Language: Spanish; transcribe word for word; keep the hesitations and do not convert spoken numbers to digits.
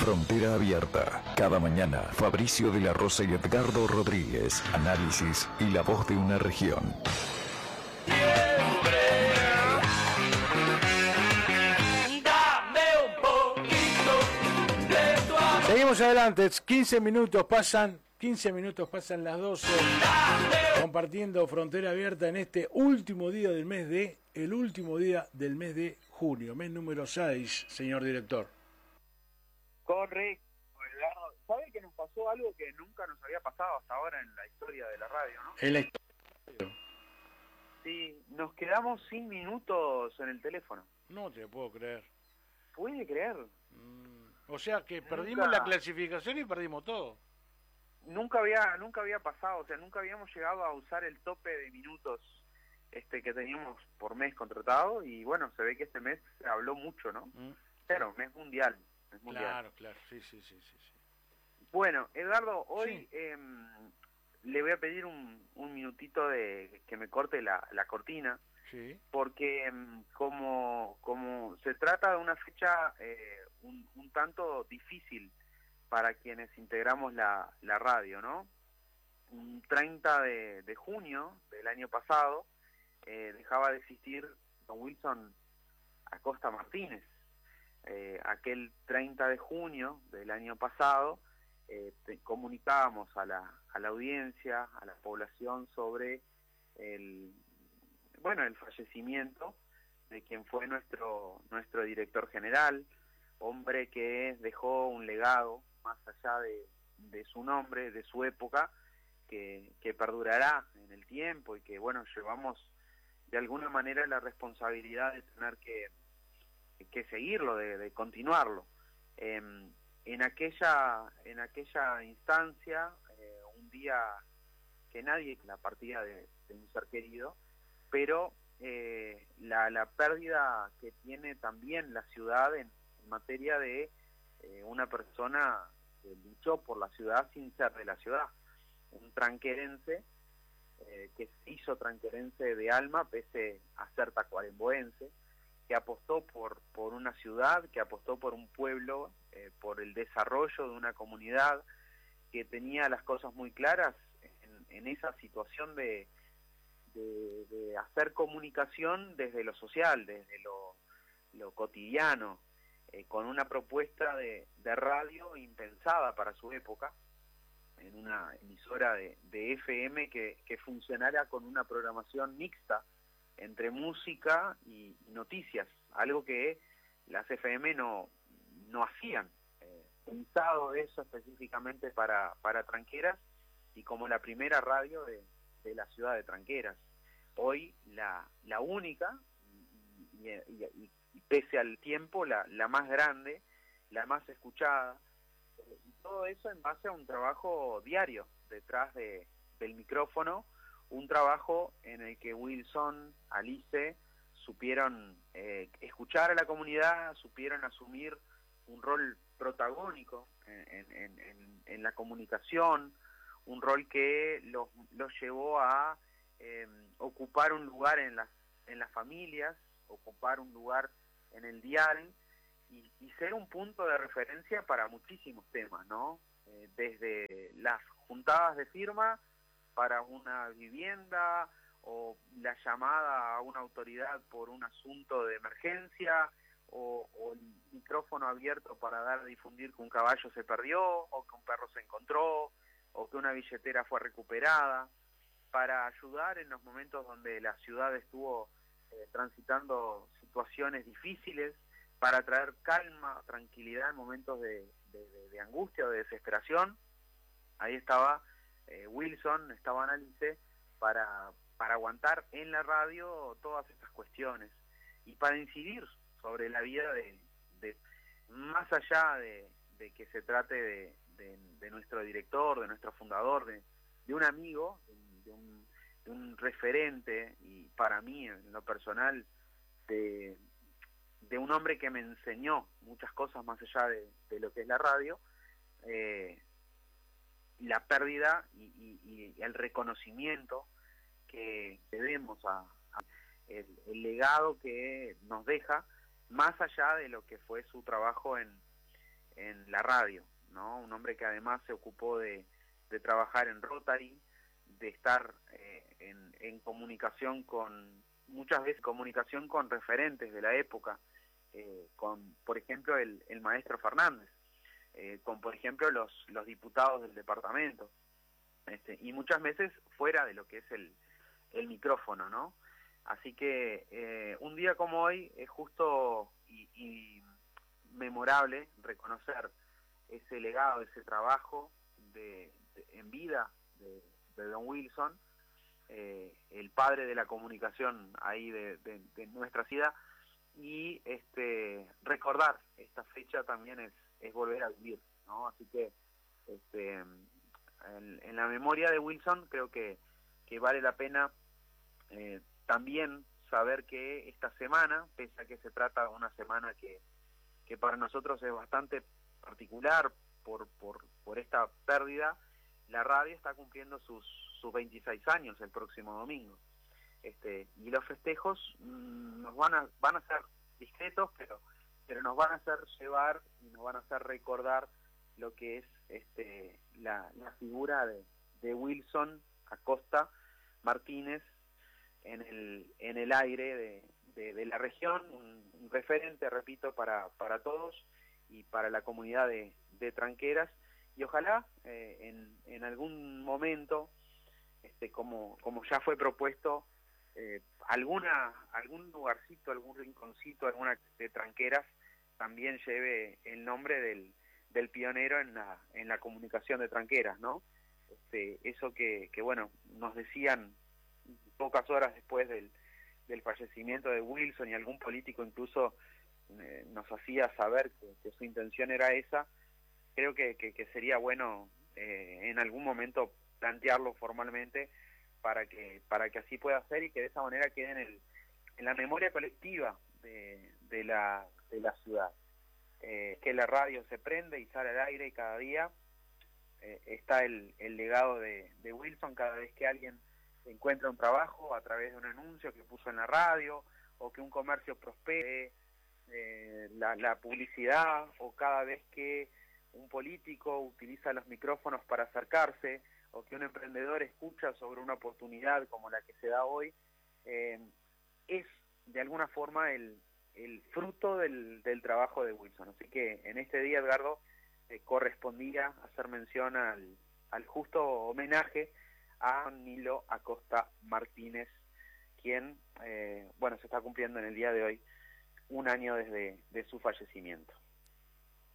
Frontera Abierta. Cada mañana, Fabricio de la Rosa y Edgardo Rodríguez. Análisis y la voz de una región. Seguimos adelante, quince minutos pasan, quince minutos pasan las doce, compartiendo Frontera Abierta en este último día del mes de, el último día del mes de junio, mes número seis, señor director. Correcto, Eduardo. ¿Sabe que nos pasó algo que nunca nos había pasado hasta ahora en la historia de la radio, no? En la historia. Sí, nos quedamos sin minutos en el teléfono. No te puedo creer. ¿Puede creer? Mm. O sea que perdimos nunca, la clasificación y perdimos todo. Nunca había nunca había pasado, o sea, nunca habíamos llegado a usar el tope de minutos este que teníamos por mes contratado y bueno, se ve que este mes se habló mucho, ¿no? Mm. Claro, mes mundial, mes mundial. Claro, claro, sí, sí, sí, sí. sí. Bueno, Eduardo, hoy sí. eh, le voy a pedir un, un minutito de que me corte la, la cortina. Sí. Porque como, como se trata de una fecha eh, un, un tanto difícil para quienes integramos la, la radio, ¿no? Un treinta de, de junio del año pasado eh, dejaba de existir don Wilson Acosta Martínez. Eh, aquel treinta de junio del año pasado eh, te, comunicábamos a la, a la audiencia, a la población sobre el... bueno, el fallecimiento de quien fue nuestro nuestro director general, hombre que dejó un legado más allá de, de su nombre, de su época, que, que perdurará en el tiempo y que, bueno, llevamos de alguna manera la responsabilidad de tener que, que seguirlo, de, de continuarlo. Eh, en aquella en aquella instancia, eh, un día que nadie, la partida de, de un ser querido, pero eh, la, la pérdida que tiene también la ciudad en, en materia de eh, una persona que luchó por la ciudad sin ser de la ciudad, un tranquerense eh, que se hizo tranquerense de alma pese a ser tacuaremboense, que apostó por, por una ciudad, que apostó por un pueblo, eh, por el desarrollo de una comunidad, que tenía las cosas muy claras en, en esa situación de De, de hacer comunicación desde lo social, desde lo, lo cotidiano, eh, con una propuesta de, de radio impensada para su época, en una emisora de, de F M que, que funcionara con una programación mixta entre música y, y noticias, algo que las F M no, no hacían, eh, pensado eso específicamente para, para Tranqueras y como la primera radio de, de la ciudad de Tranqueras. Hoy la, la única, y, y, y, y pese al tiempo, la, la más grande, la más escuchada, eh, y todo eso en base a un trabajo diario detrás de, del micrófono, un trabajo en el que Wilson, Alice, supieron eh, escuchar a la comunidad, supieron asumir un rol protagónico en, en, en, en la comunicación, un rol que los, los llevó a Eh, ocupar un lugar en las en las familias, ocupar un lugar en el dial y, y ser un punto de referencia para muchísimos temas, ¿no? Eh, desde las juntadas de firma para una vivienda o la llamada a una autoridad por un asunto de emergencia o, o el micrófono abierto para dar a difundir que un caballo se perdió o que un perro se encontró o que una billetera fue recuperada, para ayudar en los momentos donde la ciudad estuvo eh, transitando situaciones difíciles, para traer calma, tranquilidad en momentos de, de, de, de angustia o de desesperación. Ahí estaba eh, Wilson, estaba Alice, para, para aguantar en la radio todas estas cuestiones y para incidir sobre la vida de, de más allá de, de que se trate de, de, de nuestro director, de nuestro fundador, de, de un amigo, de un, de un referente, y para mí, en lo personal, de, de un hombre que me enseñó muchas cosas más allá de, de lo que es la radio, eh, la pérdida y, y, y el reconocimiento que debemos a, a el, el legado que nos deja, más allá de lo que fue su trabajo en, en la radio, ¿no? Un hombre que además se ocupó de, de trabajar en Rotary, de estar eh, en, en comunicación con, muchas veces comunicación con referentes de la época, eh, con, por ejemplo, el, el maestro Fernández, eh, con, por ejemplo, los, los diputados del departamento, este, y muchas veces fuera de lo que es el, el micrófono, ¿no? Así que eh, un día como hoy es justo y, y memorable reconocer ese legado, ese trabajo de, de, en vida de, de don Wilson, eh, el padre de la comunicación ahí de, de, de nuestra ciudad, y este recordar esta fecha también es, es volver a vivir, ¿no? Así que este, en, en la memoria de Wilson creo que, que vale la pena eh, también saber que esta semana, pese a que se trata de una semana que, que para nosotros es bastante particular por, por, por esta pérdida, la radio está cumpliendo sus, sus veintiséis años el próximo domingo. Este, y los festejos mmm, nos van a, van a ser discretos, pero, pero nos van a hacer llevar y nos van a hacer recordar lo que es este, la, la figura de, de Wilson Acosta Martínez en el, en el aire de, de, de la región, un, un referente, repito, para, para todos y para la comunidad de, de Tranqueras, y ojalá eh, en, en algún momento, este, como, como ya fue propuesto, eh, alguna algún lugarcito, algún rinconcito, alguna de Tranqueras también lleve el nombre del, del pionero en la, en la comunicación de Tranqueras, ¿no? Este, eso que, que, bueno, nos decían pocas horas después del, del fallecimiento de Wilson, y algún político incluso eh, nos hacía saber que, que su intención era esa. Creo que, que, que sería bueno eh, en algún momento plantearlo formalmente para que para que así pueda ser y que de esa manera quede en, el, en la memoria colectiva de, de, la, de la ciudad. Eh, que la radio se prende y sale al aire y cada día eh, está el, el legado de, de Wilson. Cada vez que alguien encuentra un trabajo a través de un anuncio que puso en la radio, o que un comercio prospere, eh, la, la publicidad, o cada vez que un político utiliza los micrófonos para acercarse, o que un emprendedor escucha sobre una oportunidad como la que se da hoy, eh, es de alguna forma el, el fruto del, del trabajo de Wilson. Así que en este día, Edgardo, eh, correspondía hacer mención al, al justo homenaje a Nilo Acosta Martínez, quien, eh, bueno, se está cumpliendo en el día de hoy un año desde de su fallecimiento.